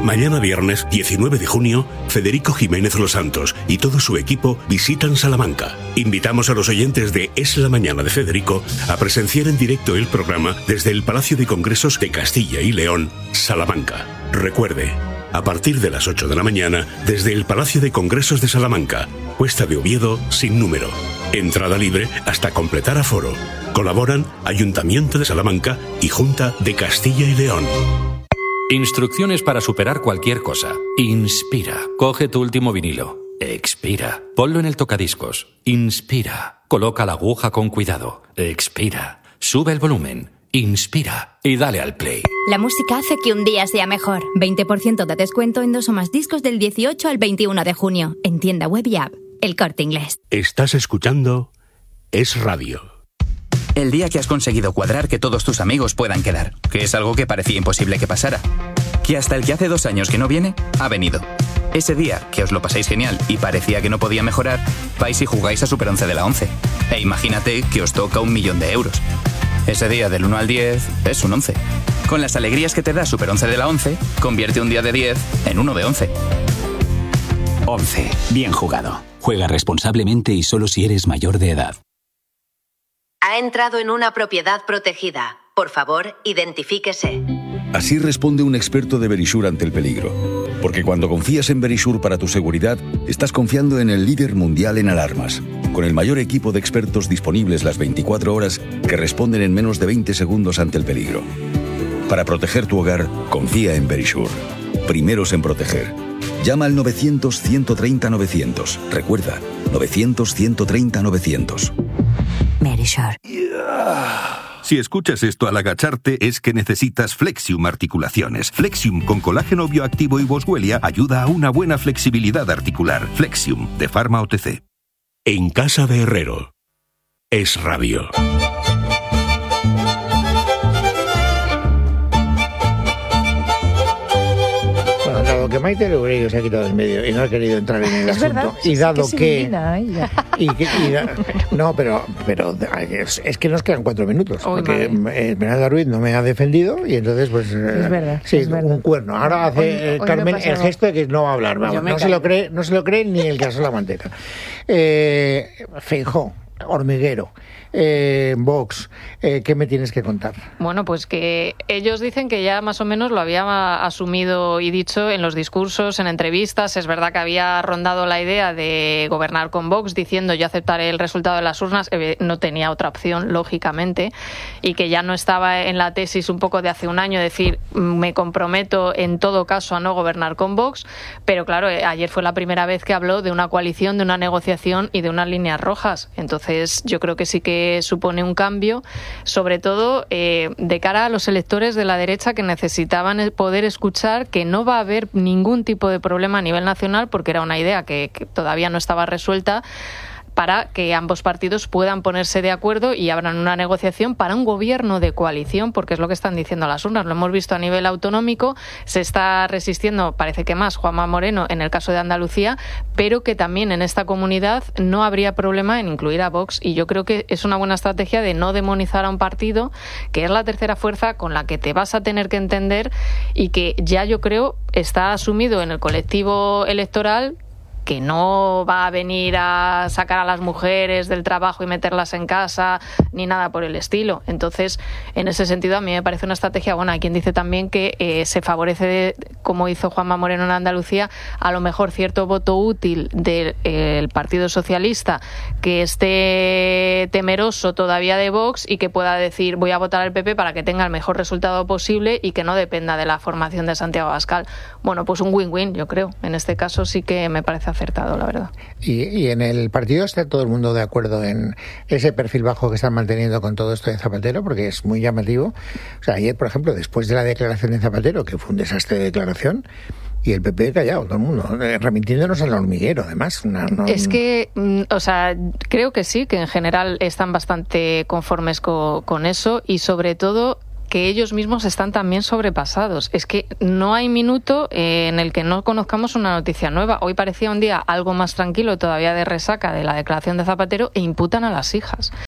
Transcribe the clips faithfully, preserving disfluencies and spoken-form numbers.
Mañana viernes diecinueve de junio, Federico Jiménez Los Santos y todo su equipo visitan Salamanca. Invitamos a los oyentes de Es la Mañana de Federico a presenciar en directo el programa desde el Palacio de Congresos de Castilla y León, Salamanca. Recuerde, a partir de las ocho de la mañana, desde el Palacio de Congresos de Salamanca, Cuesta de Oviedo sin número. Entrada libre hasta completar aforo. Colaboran Ayuntamiento de Salamanca y Junta de Castilla y León. Instrucciones para superar cualquier cosa. Inspira. Coge tu último vinilo. Expira. Ponlo en el tocadiscos. Inspira. Coloca la aguja con cuidado. Expira. Sube el volumen. Inspira. Y dale al play. La música hace que un día sea mejor. veinte por ciento de descuento en dos o más discos del dieciocho al veintiuno de junio. En tienda web y app. El Corte Inglés. Estás escuchando Es Radio. El día que has conseguido cuadrar que todos tus amigos puedan quedar, que es algo que parecía imposible que pasara. Que hasta el que hace dos años que no viene, ha venido. Ese día que os lo pasáis genial y parecía que no podía mejorar, vais y jugáis a Super once de la once. E imagínate que os toca un millón de euros. Ese día del uno al diez es un once. Con las alegrías que te da Super once de la once, convierte un día de diez en uno de once. once. Bien jugado. Juega responsablemente y solo si eres mayor de edad. Ha entrado en una propiedad protegida. Por favor, identifíquese. Así responde un experto de Verisure ante el peligro. Porque cuando confías en Verisure para tu seguridad, estás confiando en el líder mundial en alarmas, con el mayor equipo de expertos disponibles las veinticuatro horas que responden en menos de veinte segundos ante el peligro. Para proteger tu hogar, confía en Verisure. Primeros en proteger. Llama al novecientos, ciento treinta, novecientos. Recuerda, novecientos, ciento treinta, novecientos. Verisure. Si escuchas esto al agacharte es que necesitas Flexium Articulaciones. Flexium con colágeno bioactivo y boswellia ayuda a una buena flexibilidad articular. Flexium, de Pharma O T C. En casa de Herrero. Es Radio. Que Maite Loureiro se ha quitado del medio y no ha querido entrar en el es asunto. Verdad, y dado es que, que, divina, y que y da, no, pero pero es, es que nos quedan cuatro minutos. Uy, porque eh, Esmeralda Ruiz no me ha defendido y entonces pues es verdad, sí, es verdad. un cuerno. Ahora hace hoy, eh, hoy Carmen el gesto de que no va a hablar. Vamos, no se lo cree, no se lo cree ni el que hace la manteca. Eh, Feijóo, hormiguero. Eh, Vox, eh, ¿qué me tienes que contar? Bueno, pues que ellos dicen que ya más o menos lo había asumido y dicho en los discursos, en entrevistas. Es verdad que había rondado la idea de gobernar con Vox, diciendo yo aceptaré el resultado de las urnas. Eh, no tenía otra opción, lógicamente, y que ya no estaba en la tesis un poco de hace un año, decir me comprometo en todo caso a no gobernar con Vox. Pero claro, eh, ayer fue la primera vez que habló de una coalición, de una negociación y de unas líneas rojas. Entonces yo creo que sí que supone un cambio, sobre todo eh, de cara a los electores de la derecha que necesitaban poder escuchar que no va a haber ningún tipo de problema a nivel nacional, porque era una idea que, que todavía no estaba resuelta, para que ambos partidos puedan ponerse de acuerdo y abran una negociación para un gobierno de coalición, porque es lo que están diciendo las urnas. Lo hemos visto a nivel autonómico, se está resistiendo, parece que más, Juanma Moreno en el caso de Andalucía, pero que también en esta comunidad no habría problema en incluir a Vox, y yo creo que es una buena estrategia de no demonizar a un partido que es la tercera fuerza con la que te vas a tener que entender y que ya yo creo está asumido en el colectivo electoral, que no va a venir a sacar a las mujeres del trabajo y meterlas en casa, ni nada por el estilo. Entonces, en ese sentido, a mí me parece una estrategia buena. Hay quien dice también que eh, se favorece, de, como hizo Juanma Moreno en Andalucía, a lo mejor cierto voto útil del eh, Partido Socialista que esté temeroso todavía de Vox y que pueda decir voy a votar al P P para que tenga el mejor resultado posible y que no dependa de la formación de Santiago Abascal. Bueno, pues un win-win, yo creo. En este caso sí que me parece acertado, la verdad. Y, y en el partido está todo el mundo de acuerdo en ese perfil bajo que están manteniendo con todo esto de Zapatero, porque es muy llamativo. O sea, ayer, por ejemplo, después de la declaración de Zapatero, que fue un desastre de declaración, y el P P callado, todo el mundo, remitiéndonos al hormiguero, además. Una, no, es que, o sea, creo que sí, que en general están bastante conformes con, con eso, y sobre todo que ellos mismos están también sobrepasados. Es que no hay minuto eh, en el que no conozcamos una noticia nueva. Hoy parecía un día algo más tranquilo, todavía de resaca de la declaración de Zapatero, e imputan a las hijas.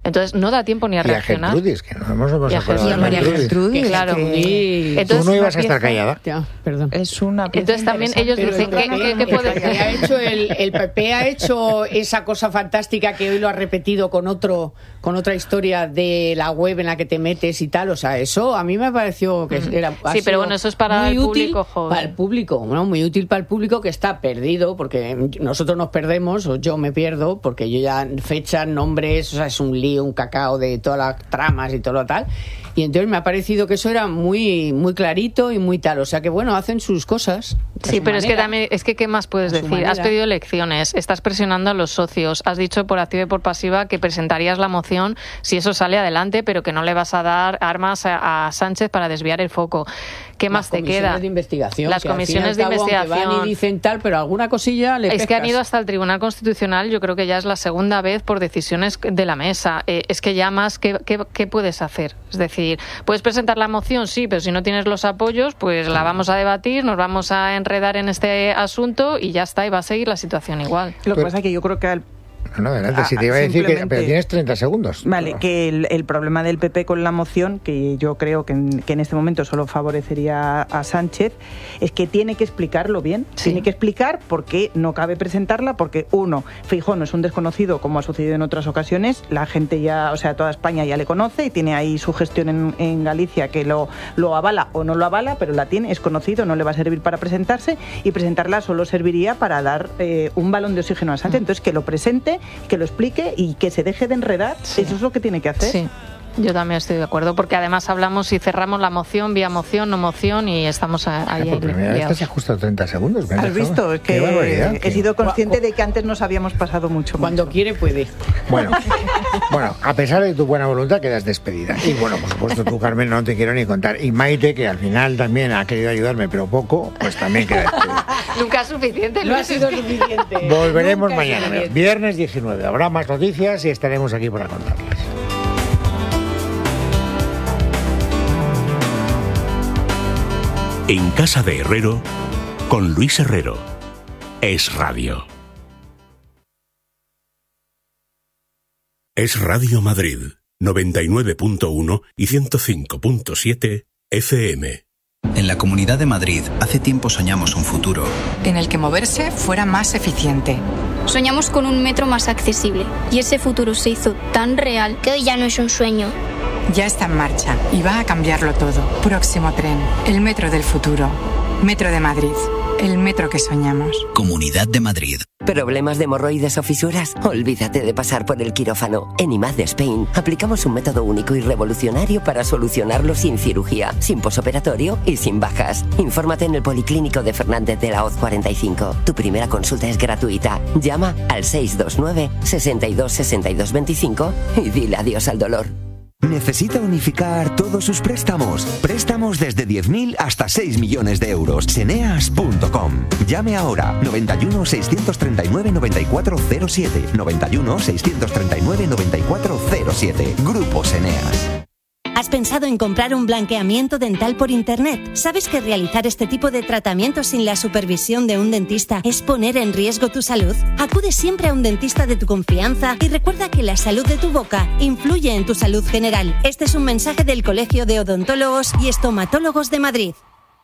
Entonces no da tiempo ni a y reaccionar. A Gertrudis, que no hemos, hemos y a acordado y a de María Gertrudis. Gertrudis, claro. Que... Entonces, tú no ibas a estar callada. Ya, perdón. Es una Entonces también ellos dicen que, que, que puede ser. Ha hecho el, el P P ha hecho esa cosa fantástica que hoy lo ha repetido con otro con otra historia de la web en la que te metes y tal. O sea, eso a mí me pareció que era... Sí, pero bueno, eso es para el público joven. Para el público, ¿no? Muy útil para el público que está perdido, porque nosotros nos perdemos, o yo me pierdo, porque yo ya fechas, nombres, o sea, es un lío, un cacao de todas las tramas y todo lo tal. Y entonces me ha parecido que eso era muy muy clarito y muy tal. O sea que, bueno, hacen sus cosas. Sí, pero manera. es que también, es que, ¿qué más puedes decir? Manera. Has pedido elecciones, estás presionando a los socios, has dicho por activa y por pasiva que presentarías la moción si eso sale adelante, pero que no le vas a dar armas a, a Sánchez para desviar el foco. ¿Qué más te queda? Las comisiones de investigación. Las comisiones de investigación. Van y dicen tal, pero alguna cosilla le Es pescas. que han ido hasta el Tribunal Constitucional, yo creo que ya es la segunda vez por decisiones de la mesa. Eh, es que ya más, ¿qué, qué, ¿qué puedes hacer? Es decir, puedes presentar la moción, sí, pero si no tienes los apoyos, pues la vamos a debatir, nos vamos a enredar en este asunto y ya está, y va a seguir la situación igual. Lo que pasa es que yo creo que al No, adelante, ah, si te iba a decir que pero tienes treinta segundos. Vale, pero... que el, el problema del P P con la moción, que yo creo que en, que en este momento solo favorecería a Sánchez, es que tiene que explicarlo bien. Sí. Tiene que explicar por qué no cabe presentarla, porque uno, Feijóo no es un desconocido como ha sucedido en otras ocasiones, la gente ya, o sea, toda España ya le conoce y tiene ahí su gestión en, en Galicia que lo, lo avala o no lo avala, pero la tiene, es conocido, no le va a servir para presentarse, y presentarla solo serviría para dar eh, un balón de oxígeno a Sánchez. Entonces, que lo presente, que lo explique y que se deje de enredar. Sí. Eso es lo que tiene que hacer. Sí. Yo también estoy de acuerdo, porque además hablamos y cerramos la moción, vía moción, no moción, y estamos ahí. Por primera vez te has ajustado treinta segundos. ¿Has dejado? visto? Es que he que... sido consciente de que antes nos habíamos pasado mucho. Cuando mucho. quiere, puede. Bueno, bueno, a pesar de tu buena voluntad, quedas despedida. Y bueno, por supuesto, tú, Carmen, no te quiero ni contar. Y Maite, que al final también ha querido ayudarme, pero poco, pues también queda despedida. Nunca es suficiente. No ha sido suficiente. Volveremos Nunca mañana, viernes diecinueve. Habrá más noticias y estaremos aquí para contarles. En Casa de Herrero, con Luis Herrero. Es Radio. Es Radio Madrid, noventa y nueve punto uno y ciento cinco punto siete F M. En la Comunidad de Madrid, hace tiempo soñamos un futuro en el que moverse fuera más eficiente. Soñamos con un metro más accesible, y ese futuro se hizo tan real que hoy ya no es un sueño. Ya está en marcha y va a cambiarlo todo. Próximo tren, el metro del futuro. Metro de Madrid, el metro que soñamos. Comunidad de Madrid. ¿Problemas de hemorroides o fisuras? Olvídate de pasar por el quirófano. En I M A D Spain aplicamos un método único y revolucionario para solucionarlo sin cirugía, sin posoperatorio y sin bajas. Infórmate en el Policlínico de Fernández de la Hoz cuarenta y cinco. Tu primera consulta es gratuita. Llama al seis dos nueve, sesenta y dos, sesenta y dos veinticinco y dile adiós al dolor. ¿Necesita unificar todos sus préstamos? Préstamos desde diez mil hasta seis millones de euros. Seneas punto com. Llame ahora. noventa y uno, seiscientos treinta y nueve, noventa y cuatro cero siete. noventa y uno, seiscientos treinta y nueve, noventa y cuatro cero siete. Grupo Seneas. ¿Has pensado en comprar un blanqueamiento dental por internet? ¿Sabes que realizar este tipo de tratamientos sin la supervisión de un dentista es poner en riesgo tu salud? Acude siempre a un dentista de tu confianza y recuerda que la salud de tu boca influye en tu salud general. Este es un mensaje del Colegio de Odontólogos y Estomatólogos de Madrid.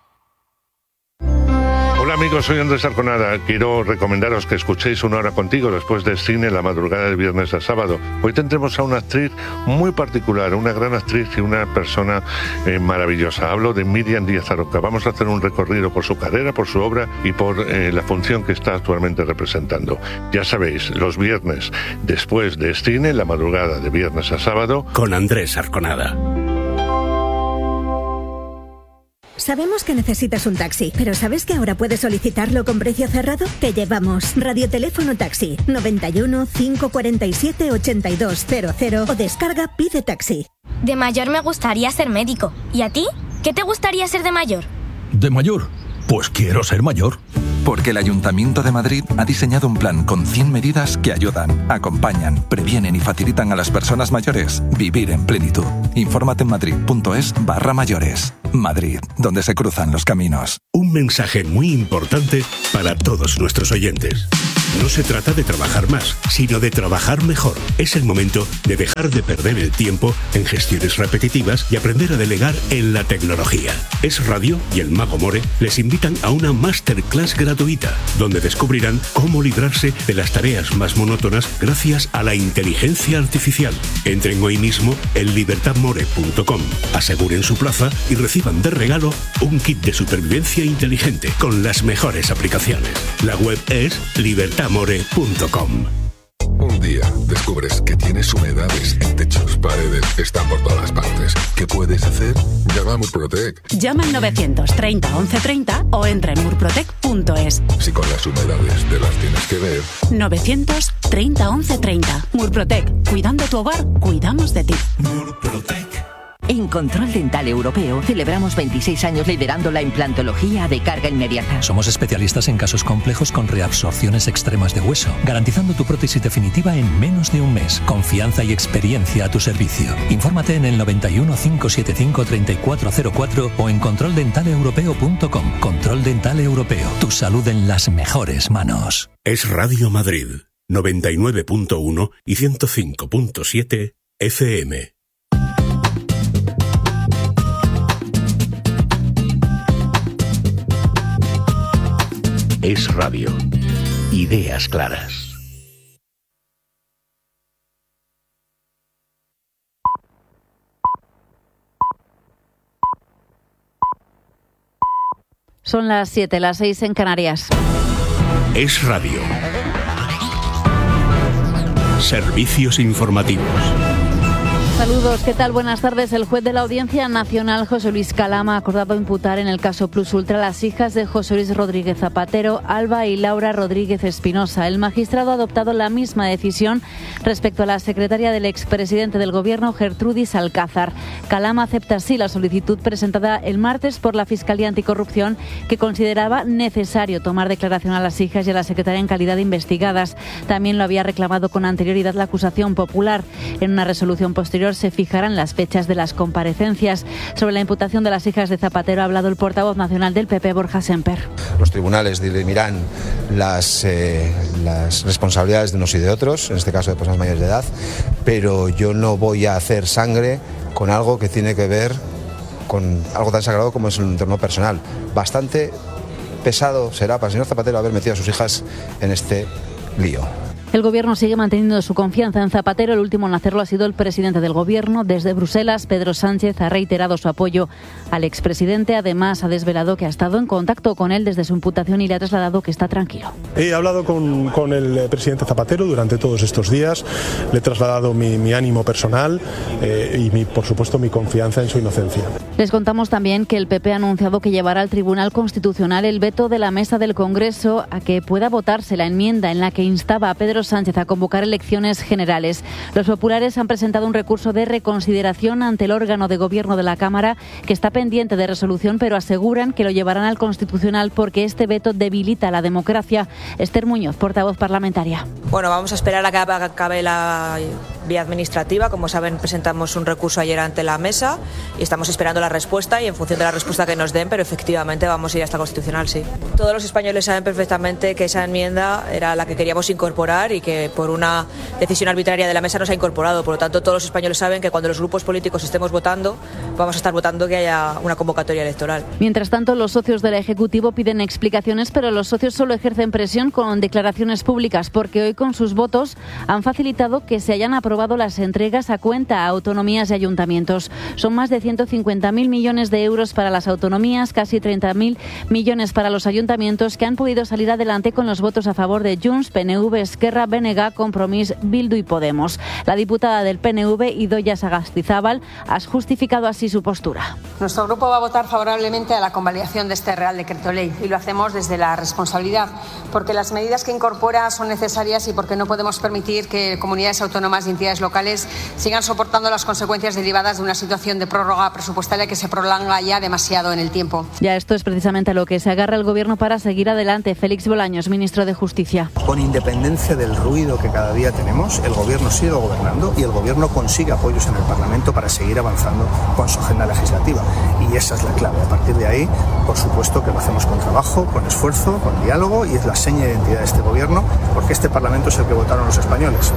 Hola amigos, soy Andrés Arconada. Quiero recomendaros que escuchéis Una Hora Contigo después del cine la madrugada de viernes a sábado. Hoy tendremos a una actriz muy particular, una gran actriz y una persona eh, maravillosa. Hablo de Miriam Díaz Aroca. Vamos a hacer un recorrido por su carrera, por su obra y por eh, la función que está actualmente representando. Ya sabéis, los viernes después del cine, la madrugada de viernes a sábado, con Andrés Arconada. Sabemos que necesitas un taxi, pero ¿sabes que ahora puedes solicitarlo con precio cerrado? Te llevamos Radioteléfono Taxi noventa y uno, cinco cuarenta y siete, ochenta y dos cero cero o descarga Pide Taxi. De mayor me gustaría ser médico. ¿Y a ti? ¿Qué te gustaría ser de mayor? ¿De mayor? Pues quiero ser mayor. Porque el Ayuntamiento de Madrid ha diseñado un plan con cien medidas que ayudan, acompañan, previenen y facilitan a las personas mayores vivir en plenitud. Infórmate en madrid.es barra mayores. Madrid, donde se cruzan los caminos. Un mensaje muy importante para todos nuestros oyentes. No se trata de trabajar más, sino de trabajar mejor. Es el momento de dejar de perder el tiempo en gestiones repetitivas y aprender a delegar en la tecnología. Es Radio y el Mago More les invitan a una masterclass gratuita, donde descubrirán cómo librarse de las tareas más monótonas gracias a la inteligencia artificial. Entren hoy mismo en libertad more punto com, aseguren su plaza y reciban de regalo un kit de supervivencia inteligente con las mejores aplicaciones. La web es libertad more punto com. Un día descubres que tienes humedades en techos, paredes, están por todas partes. ¿Qué puedes hacer? Llama a Murprotec. Llama al novecientos treinta once treinta o entra en murprotec punto es. Si con las humedades te las tienes que ver. novecientos treinta once treinta. Murprotec. Cuidando tu hogar, cuidamos de ti. Murprotec. En Control Dental Europeo celebramos veintiséis años liderando la implantología de carga inmediata. Somos especialistas en casos complejos con reabsorciones extremas de hueso, garantizando tu prótesis definitiva en menos de un mes. Confianza y experiencia a tu servicio. Infórmate en el noventa y uno, cinco setenta y cinco, treinta y cuatro cero cuatro o en control dental europeo punto com. Control Dental Europeo. Tu salud en las mejores manos. Es Radio Madrid, noventa y nueve punto uno y ciento cinco punto siete F M. Es Radio. Ideas claras. Son las siete, las seis en Canarias. Es Radio. Servicios informativos. Saludos, ¿qué tal? Buenas tardes. El juez de la Audiencia Nacional, José Luis Calama, ha acordado imputar en el caso Plus Ultra a las hijas de José Luis Rodríguez Zapatero, Alba y Laura Rodríguez Espinosa. El magistrado ha adoptado la misma decisión respecto a la secretaria del expresidente del Gobierno, Gertrudis Alcázar. Calama acepta así la solicitud presentada el martes por la Fiscalía Anticorrupción, que consideraba necesario tomar declaración a las hijas y a la secretaria en calidad de investigadas. También lo había reclamado con anterioridad la acusación popular. En una resolución posterior se fijarán las fechas de las comparecencias. Sobre la imputación de las hijas de Zapatero ha hablado el portavoz nacional del P P, Borja Semper. Los tribunales dirimirán las, eh, las responsabilidades de unos y de otros, en este caso de personas mayores de edad, pero yo no voy a hacer sangre con algo que tiene que ver con algo tan sagrado como es el entorno personal. Bastante pesado será para el señor Zapatero haber metido a sus hijas en este lío. El Gobierno sigue manteniendo su confianza en Zapatero. El último en hacerlo ha sido el presidente del Gobierno. Desde Bruselas, Pedro Sánchez ha reiterado su apoyo al expresidente. Además, ha desvelado que ha estado en contacto con él desde su imputación y le ha trasladado que está tranquilo. He hablado con, con el presidente Zapatero durante todos estos días. Le he trasladado mi, mi ánimo personal eh, y, mi, por supuesto, mi confianza en su inocencia. Les contamos también que el P P ha anunciado que llevará al Tribunal Constitucional el veto de la mesa del Congreso a que pueda votarse la enmienda en la que instaba a Pedro Sánchez a convocar elecciones generales. Los populares han presentado un recurso de reconsideración ante el órgano de gobierno de la Cámara, que está pendiente de resolución, pero aseguran que lo llevarán al Constitucional porque este veto debilita la democracia. Esther Muñoz, portavoz parlamentaria. Bueno, vamos a esperar a que acabe la vía administrativa. Como saben, presentamos un recurso ayer ante la mesa y estamos esperando la respuesta y en función de la respuesta que nos den, pero efectivamente vamos a ir hasta el Constitucional, sí. Todos los españoles saben perfectamente que esa enmienda era la que queríamos incorporar y que por una decisión arbitraria de la mesa no se ha incorporado. Por lo tanto, todos los españoles saben que cuando los grupos políticos estemos votando, vamos a estar votando que haya una convocatoria electoral. Mientras tanto, los socios del Ejecutivo piden explicaciones, pero los socios solo ejercen presión con declaraciones públicas, porque hoy con sus votos han facilitado que se hayan aprobado las entregas a cuenta a autonomías y ayuntamientos. Son más de ciento cincuenta mil millones de euros para las autonomías, casi treinta mil millones para los ayuntamientos, que han podido salir adelante con los votos a favor de Junts, P N V, Esquerra, B N G, Compromís, Bildu y Podemos. La diputada del P N V, Idoia Sagastizábal, ha justificado así su postura. Nuestro grupo va a votar favorablemente a la convalidación de este Real Decreto Ley y lo hacemos desde la responsabilidad, porque las medidas que incorpora son necesarias y porque no podemos permitir que comunidades autónomas y entidades locales sigan soportando las consecuencias derivadas de una situación de prórroga presupuestaria que se prolonga ya demasiado en el tiempo. Ya esto es precisamente a lo que se agarra el Gobierno para seguir adelante. Félix Bolaños, ministro de Justicia. Con independencia del ruido que cada día tenemos, el Gobierno sigue gobernando y el Gobierno consigue apoyos en el Parlamento para seguir avanzando con su agenda legislativa. y esa es la clave. A partir de ahí, por supuesto que lo hacemos con trabajo, con esfuerzo, con diálogo, y es la seña de identidad de este gobierno, porque este Parlamento es el que votaron los españoles.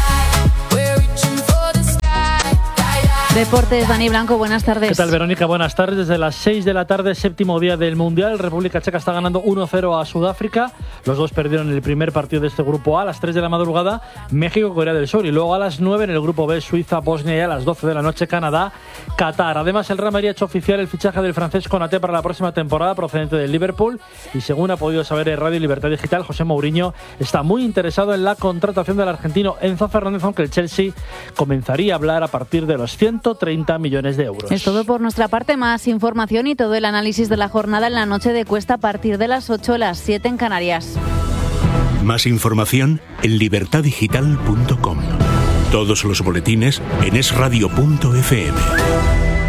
Deportes, Dani Blanco, buenas tardes. ¿Qué tal, Verónica? Buenas tardes. Desde las seis de la tarde, séptimo día del Mundial, República Checa está ganando uno cero a Sudáfrica. Los dos perdieron el primer partido de este grupo A. A las tres de la madrugada, México, Corea del Sur. Y luego a las nueve en el grupo B, Suiza, Bosnia, y a las doce de la noche, Canadá, Qatar. Además, el Real Madrid ha hecho oficial el fichaje del francés Konaté para la próxima temporada, procedente del Liverpool. Y según ha podido saber en Radio Libertad Digital, José Mourinho está muy interesado en la contratación del argentino Enzo Fernández, aunque el Chelsea comenzaría a hablar a partir de los ciento treinta millones de euros. Es todo por nuestra parte. Más información y todo el análisis de la jornada en la noche de Cuesta a partir de las ocho, las siete en Canarias. Más información en libertad digital punto com. Todos los boletines en es radio punto efe eme.